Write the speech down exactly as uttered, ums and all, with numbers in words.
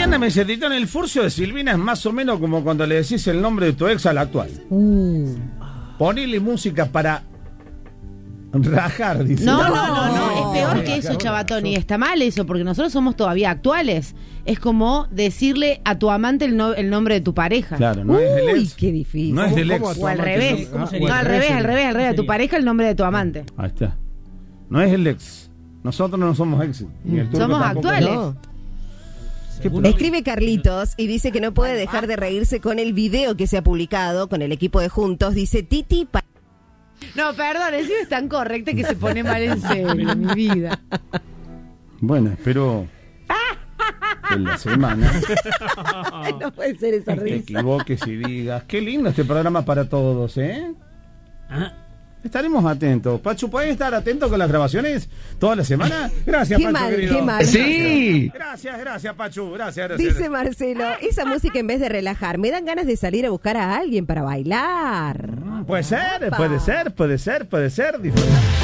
Ana me dice, Titán, el furcio de Silvina es más o menos como cuando le decís el nombre de tu ex al actual. Uh. Ponele música para rajar, dice. No, no, no, no, es peor que eso, Chavatoni. Está mal eso, porque nosotros somos todavía actuales. Es como decirle a tu amante el, no, el nombre de tu pareja. Claro, no Uy, es del ex. qué difícil. No es del ex. O al revés. ¿Cómo No, sería? al revés, al revés, al revés. A tu pareja el nombre de tu amante. Ahí está. No es el ex. Nosotros no somos ex. Ni el turco Somos tampoco. actuales. No. ¿Qué Escribe Carlitos y dice que no puede dejar de reírse con el video que se ha publicado con el equipo de Juntos. Dice Titi pa- No, perdón, encima es tan correcta que se pone mal en serio, mi vida. Bueno, espero que en la semana No puede ser esa te risa. equivoques y digas, qué lindo este programa para todos, ¿eh? Ah, Estaremos atentos. Pachu, ¿puedes estar atento con las grabaciones toda la semana? Gracias, Qué Pachu, mal, querido. qué mal. Sí. Gracias, gracias, Pachu. Gracias, gracias. Dice Marcelo, esa música en vez de relajar, me dan ganas de salir a buscar a alguien para bailar. Puede ser, puede ser, puede ser, puede ser. Disfrutar.